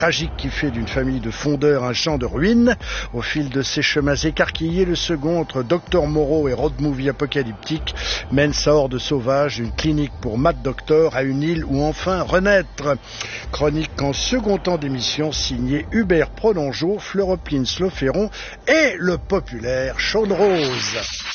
Tragique qui fait d'une famille de fondeurs un champ de ruines. Au fil de ses chemins écarquillés, le second, entre Dr Moreau et road movie apocalyptique, mène sa horde sauvage d'une clinique pour Mad Doctor à une île où enfin renaître. Chronique en second temps d'émission signée Hubert Prolongeau, Fleuropline Sloferon et le populaire Sean Rose.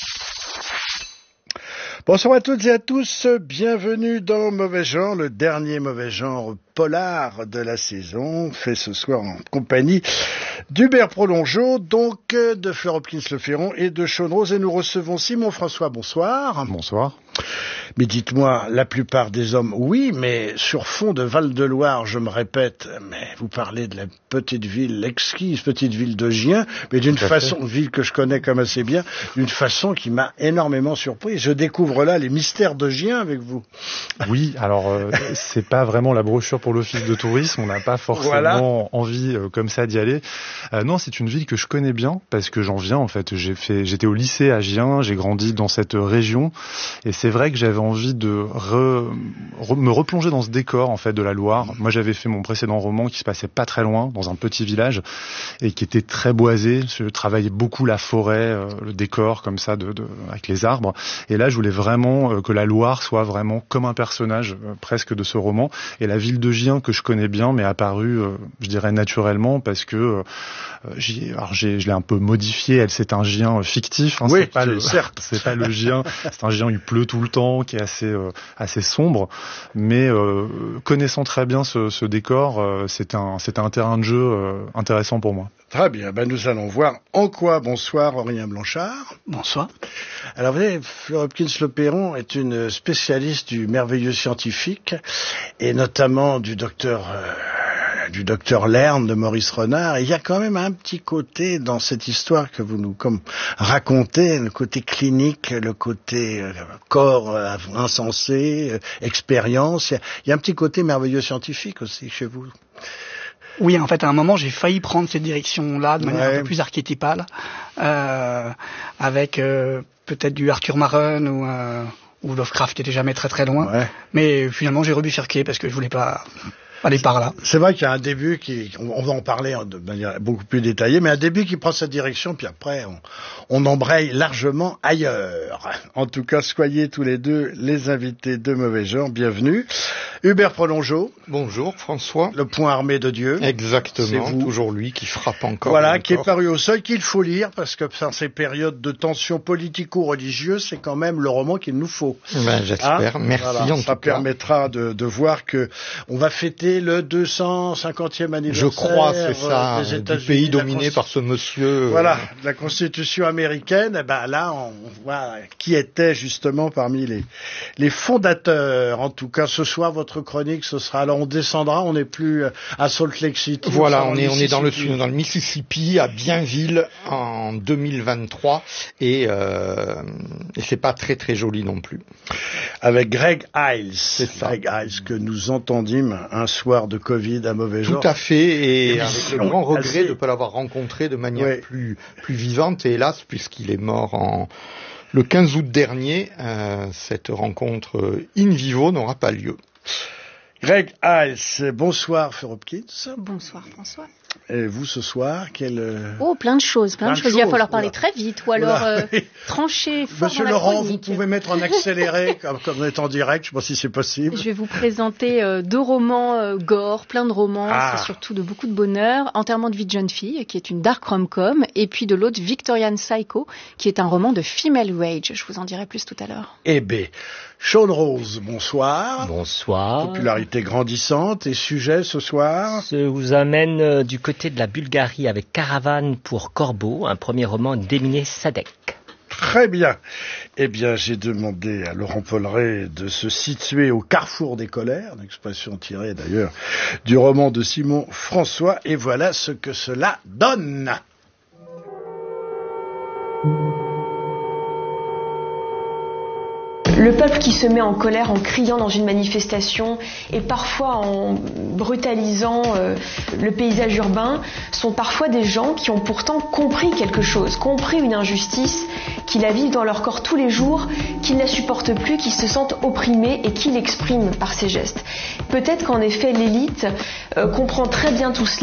Bonsoir à toutes et à tous, bienvenue dans Mauvais Genre, le dernier mauvais genre polar de la saison, fait ce soir en compagnie d'Hubert Prolongeau, donc de Fleuropline Sloferon et de Sean Rose, et nous recevons Simon François, bonsoir. Bonsoir. Mais dites-moi, la plupart des hommes, oui, mais sur fond de Val-de-Loire, je me répète, mais vous parlez de la petite ville, l'exquise petite ville de Gien, mais d'une façon, ville que je connais comme assez bien, d'une façon qui m'a énormément surpris. Je découvre là les mystères de Gien avec vous. Oui, alors c'est pas vraiment la brochure pour l'office de tourisme, on n'a pas forcément envie comme ça d'y aller. Non, c'est une ville que je connais bien parce que j'en viens en fait. J'étais au lycée à Gien, j'ai grandi dans cette région et c'est vrai que j'avais envie de me replonger dans ce décor en fait de la Loire. Moi, j'avais fait mon précédent roman qui se passait pas très loin, dans un petit village et qui était très boisé. Je travaillais beaucoup la forêt, le décor comme ça avec les arbres. Et là, je voulais vraiment que la Loire soit vraiment comme un personnage presque de ce roman. Et la ville de Gien que je connais bien m'est apparue, je dirais naturellement, parce que je l'ai un peu modifié. C'est un Gien fictif. Hein, oui, c'est pas le Gien. C'est un Gien où il pleut tout le temps, qui est assez sombre. Mais connaissant très bien ce décor, c'est un terrain de jeu intéressant pour moi. Très bien, nous allons voir en quoi. Bonsoir Aurélien Blanchard. Bonsoir. Alors vous savez, Fleuropline Sloferon est une spécialiste du merveilleux scientifique et notamment du docteur Lerne de Maurice Renard. Et il y a quand même un petit côté dans cette histoire que vous nous racontez, le côté clinique, le côté corps insensé, expérience. Il y a un petit côté merveilleux scientifique aussi chez vous. Oui, en fait, à un moment, j'ai failli prendre cette direction-là de manière un peu plus archétypale, avec peut-être du Arthur Maron ou Lovecraft qui était jamais très très loin. Ouais. Mais finalement, j'ai rebifurqué parce que je voulais pas aller par là. C'est vrai qu'il y a un début on va en parler de manière beaucoup plus détaillée, mais un début qui prend cette direction, puis après on embraye largement ailleurs. En tout cas, soyez tous les deux les invités de Mauvais Genre, bienvenue. Hubert Prolongeau. Bonjour François. Le Point armé de Dieu. Exactement, toujours lui qui frappe encore. Voilà, qui est paru au Seuil, qu'il faut lire, parce que dans ces périodes de tension politico-religieuse, c'est quand même le roman qu'il nous faut. J'espère, merci voilà, en tout cas. Ça permettra de voir que on va fêter le 250e anniversaire. Je crois, c'est ça, du pays dominé par ce monsieur. Voilà, la Constitution américaine. Là, on voit qui était justement parmi les fondateurs. En tout cas, ce soir, votre chronique, ce sera. Alors, on descendra. On n'est plus à Salt Lake City. Voilà, on est dans le Mississippi, à Bienville, en 2023, et c'est pas très très joli non plus. Avec Greg Iles. C'est ça. Greg Iles que nous entendîmes un soir de Covid à Mauvais Genre. Tout à fait, et avec le grand regret de ne pas l'avoir rencontré de manière plus vivante, et hélas, puisqu'il est mort le 15 août dernier, cette rencontre in vivo n'aura pas lieu. Greg Iles, bonsoir Fleuropkins. Bonsoir François. Et vous ce soir, plein de choses. Il va falloir parler très vite ou alors trancher fort. Monsieur dans Laurent, la chronique. vous pouvez mettre en accéléré comme on est en direct, je ne sais pas si c'est possible. Je vais vous présenter 2 romans gore, plein de romans, et surtout de beaucoup de bonheur. Enterrement de vie de jeune fille, qui est une dark rom-com, et puis de l'autre Victorian Psycho, qui est un roman de female rage. Je vous en dirai plus tout à l'heure. Sean Rose, bonsoir. Bonsoir. Popularité grandissante et sujet ce soir. Je vous amène du côté de la Bulgarie avec Caravane pour Corbeau, un premier roman d'Emine Sadek. Très bien. J'ai demandé à Laurent Polleret de se situer au carrefour des colères, une expression tirée d'ailleurs du roman de Simon François, et voilà ce que cela donne. Le peuple qui se met en colère en criant dans une manifestation et parfois en brutalisant le paysage urbain sont parfois des gens qui ont pourtant compris quelque chose, compris une injustice, qui la vivent dans leur corps tous les jours, qui ne la supportent plus, qui se sentent opprimés et qui l'expriment par ces gestes. Peut-être qu'en effet l'élite comprend très bien tout cela.